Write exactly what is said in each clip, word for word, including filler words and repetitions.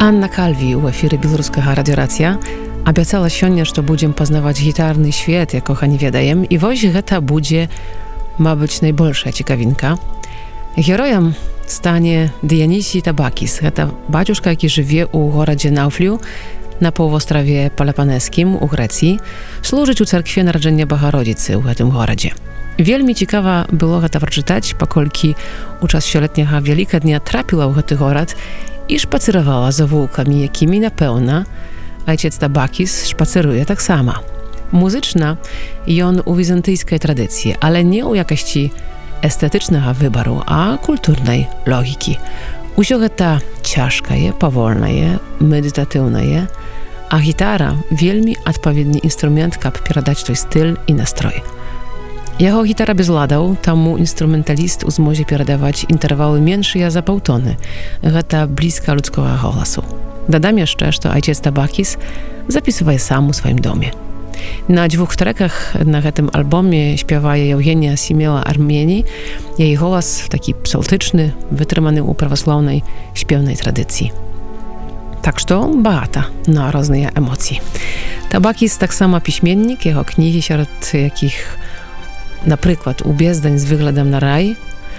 Anna Kalwi u efiry Bieloruskeho Radio Racja. Obiecała сёння, што будзем пазнаваць гітарны свет, якога не ведаем, і вось гэта будзе, мабыць, найбольшая цікавінка. Героем стане Дыянісій Табакіс. Гэта бацюшка, які жыве ў горадзе Наўфлю на паўвостраве Пелапанескім у Грэцыі, служыць у царкве нараджэння Багародзіцы ў гэтым горадзе. Вельмі цікава было гэта прачытаць, паколькі у час сёлетняга Вялікадня трапіла ў гэты горад і шпацыравала за вулкамі, якімі, напэўна, Ojciec Tabakis szpaceruje tak sama. Muzyczna jon u wizantyjskiej tradycji, ale nie u jakości estetycznego wyboru, a kulturnej logiki. Усё гэта ciężkie, powolne, medytatywne, a gitara wielmi odpowiedni instrument, kab передać той styl i nastrój. Jego gitara bez ladał, tamu instrumentalist uzmozie передаваць interwały mniejsze za półtony. Гэта bliska ludzkiego głosu. Dodam jeszcze, że Ojciec Tabakis zapisuje sam u swoim domie. Na dwóch trekach na tym albumie śpiewa Eugenia Simiela Armenii. Jej głos taki psaltyczny, wytrzymany u prawosławnej śpiewnej tradycji. Tak что багато na różne emocje. Tabakis tak samo piśmiennik, jego księgi, wśród jakich na przykład U bezdań z wyglądem na raj,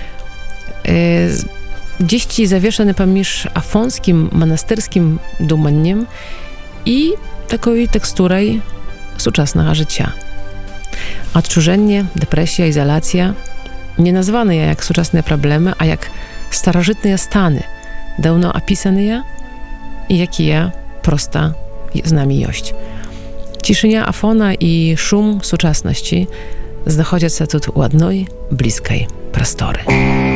gdzieś ci zawieszany pomiędzy afonskim, monastyrskim dumaniem i taką teksturą współczesnego życia. Odczużenie, depresja, izolacja, nie nazwane jak współczesne problemy, a jak starożytne stany, dawno opisane i jakie prosta z nami jest. Ciszenia afona i szum współczesności znachodzą się tu u jednej bliskiej prostory.